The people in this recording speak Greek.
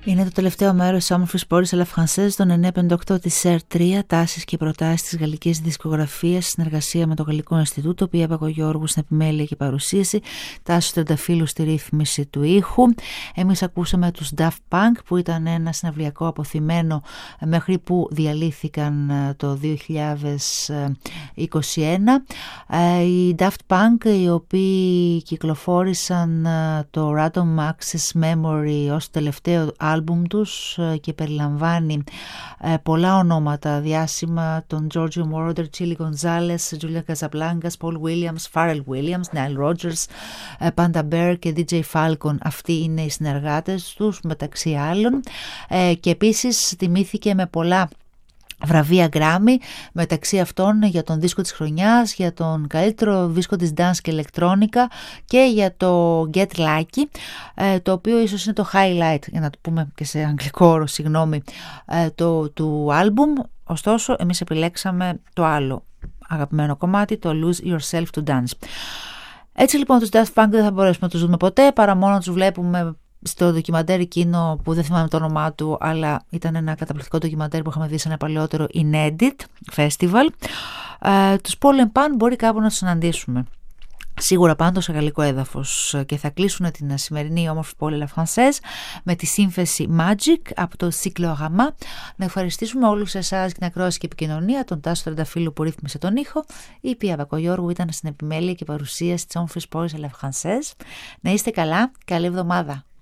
Είναι το τελευταίο μέρος της όμορφης πόρης à la Française των 958 της ΣΕΡ3, τάσεις και προτάσεις της γαλλικής δισκογραφίας, συνεργασία με το Γαλλικό Ινστιτούτο, Πία Παπαγιώργου στην επιμέλεια και παρουσίαση, Τάσος Τρενταφύλου στη ρύθμιση του ήχου. Εμείς ακούσαμε τους Daft Punk, που ήταν ένα συναυλιακό αποθυμένο μέχρι που διαλύθηκαν το 2021. Οι Daft Punk, οι οποίοι κυκλοφόρησαν το Random Access Memory ως τελευταίο άλμπουμ τους και περιλαμβάνει πολλά ονόματα διάσημα, τον Giorgio Moroder, Chili Gonzalez, Julian Casablancas, Paul Williams, Pharrell Williams, Nile Rodgers, Panda Bear και DJ Falcon. Αυτοί είναι οι συνεργάτες τους μεταξύ άλλων, και επίσης τιμήθηκε με πολλά βραβεία Grammy, μεταξύ αυτών για τον δίσκο της χρονιάς, για τον καλύτερο δίσκο της dance και ηλεκτρόνικα και για το Get Lucky, το οποίο ίσως είναι το highlight, για να το πούμε και σε αγγλικό όρο, συγγνώμη, του άλμπουμ. Ωστόσο εμείς επιλέξαμε το άλλο αγαπημένο κομμάτι, το Lose Yourself to Dance. Έτσι λοιπόν τους Daft Punk δεν θα μπορέσουμε να τους δούμε ποτέ, παρά μόνο να τους βλέπουμε στο ντοκιμαντέρ εκείνο που δεν θυμάμαι το όνομά του, αλλά ήταν ένα καταπληκτικό ντοκιμαντέρ που είχαμε δει σε ένα παλαιότερο Inedit Festival. Τους Paul and Pan μπορεί κάπου να τους συναντήσουμε. Σίγουρα πάντως σε γαλλικό έδαφος, και θα κλείσουν την σημερινή όμορφη πόλη La Française με τη σύνθεση Magic από το Cyclorama. Να ευχαριστήσουμε όλους εσάς και την ακρόαση και επικοινωνία, τον Τάσο Τρενταφύλου που ρύθμισε τον ήχο, η Πία Παπαγιώργου ήταν στην επιμέλεια και παρουσίαση της όμορφης πόλης La Française. Να είστε καλά, καλή εβδομάδα.